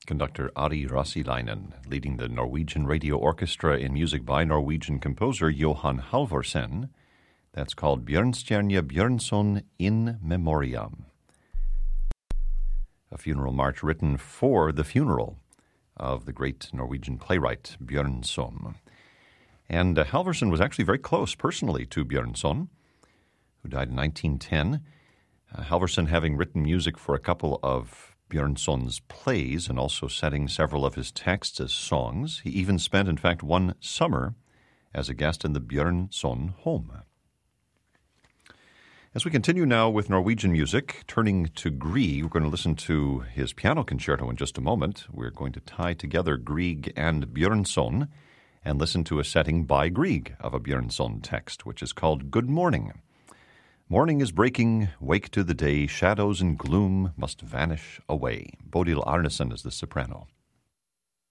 Conductor Ari Rassilainen, leading the Norwegian Radio Orchestra in music by Norwegian composer Johan Halvorsen. That's called Bjørnstjerne Bjørnson in Memoriam, a funeral march written for the funeral of the great Norwegian playwright Bjørnson. And Halvorsen was actually very close personally to Bjørnson, who died in 1910. Halvorsen having written music for a couple of Bjørnson's plays and also setting several of his texts as songs. He even spent, in fact, one summer as a guest in the Bjørnson home. As we continue now with Norwegian music, turning to Grieg, we're going to listen to his piano concerto in just a moment. We're going to tie together Grieg and Bjørnson and listen to a setting by Grieg of a Bjørnson text, which is called Good Morning. Morning is breaking, wake to the day, shadows and gloom must vanish away. Bodil Arnesen is the soprano.